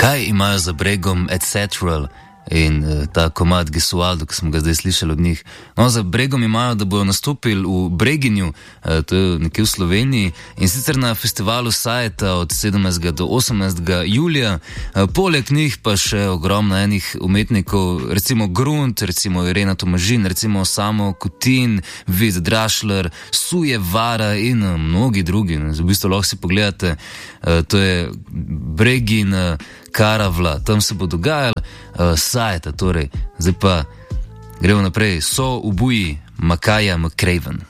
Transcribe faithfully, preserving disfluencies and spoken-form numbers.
Kaj imajo za bregom et cetera in uh, ta komad Gesualdo, ki smo ga zdaj slišali od njih. No, za bregom imajo, da bojo nastopili v Breginju, uh, to je nekje v Sloveniji, in sicer na festivalu Sajeta od sedemnajstega do osemnajstega julija. Uh, poleg njih pa še ogromno enih umetnikov, recimo Grunt, recimo Irena Tomažin, recimo Samo Kutin, Vid Drašler, Suje Vara in uh, mnogi drugi. V bistvu lahko si pogledate, uh, to je Bregin, uh, Karavla, tam se bo dogajalo, uh, Sajeta, torej. Zdaj pa gremo naprej. So ubuji Makaja McCraven.